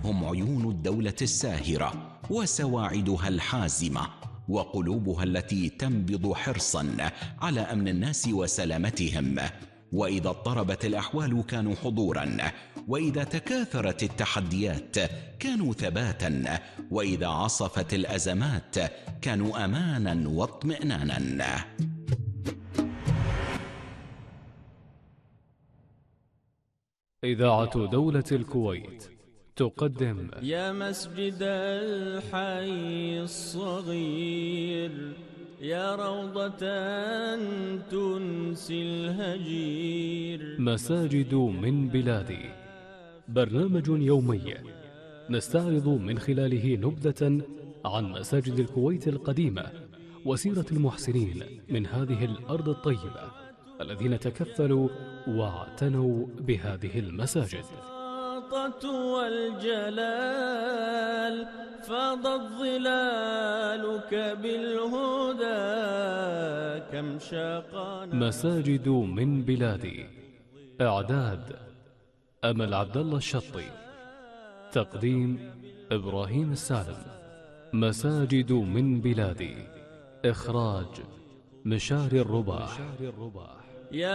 هم عيون الدولة الساهرة وسواعدها الحازمة وقلوبها التي تنبض حرصا على أمن الناس وسلامتهم. وإذا اضطربت الأحوال كانوا حضورا، وإذا تكاثرت التحديات كانوا ثباتا، وإذا عصفت الأزمات كانوا أمانا واطمئنانا. إذاعة دولة الكويت تقدم يا مسجد الحي الصغير، يا روضة تنسي الهجير. مساجد من بلادي، برنامج يومي نستعرض من خلاله نبذة عن مساجد الكويت القديمة وسيرة المحسنين من هذه الأرض الطيبة الذين تكفلوا واعتنوا بهذه المساجد. والجلال فاضت ظلالك بالهدى، كم شاقنا. مساجد من بلادي، إعداد أمل عبد الله الشطي، تقديم إبراهيم السالم. مساجد من بلادي، إخراج مشاري الرباح.